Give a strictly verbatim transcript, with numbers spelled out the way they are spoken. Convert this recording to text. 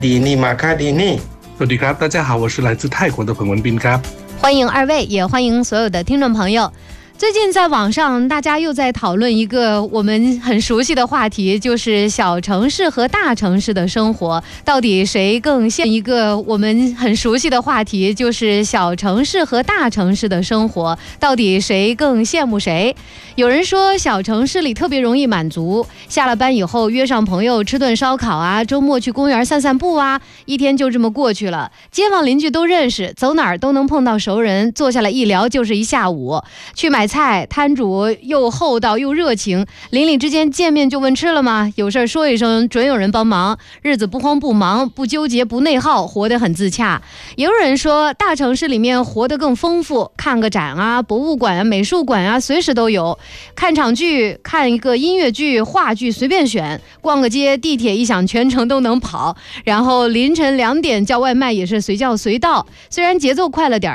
ดีนี่มาค่ะดีนี่สวัสดีครับ大家好，我是来自泰国的彭文斌ครับ欢迎二位，也欢迎所有的听众朋友。最近在网上，大家又在讨论一个我们很熟悉的话题，就是小城市和大城市的生活，到底谁更羡一个我们很熟悉的话题，就是小城市和大城市的生活，到底谁更羡慕谁？有人说小城市里特别容易满足，下了班以后约上朋友吃顿烧烤啊，周末去公园散散步啊，一天就这么过去了。街坊邻居都认识，走哪儿都能碰到熟人，坐下来一聊就是一下午。去买菜，摊主又厚道又热情，邻里之间见面就问吃了吗？有事说一声，准有人帮忙。日子不慌不忙，不纠结不内耗，活得很自洽。也有人说大城市里面活得更丰富，看个展啊，博物馆啊，美术馆啊，随时都有。看场剧，看一个音乐剧话剧随便选，逛个街，地铁一响全程都能跑。然后凌晨两点叫外卖也是随叫随到，虽然节奏快了点，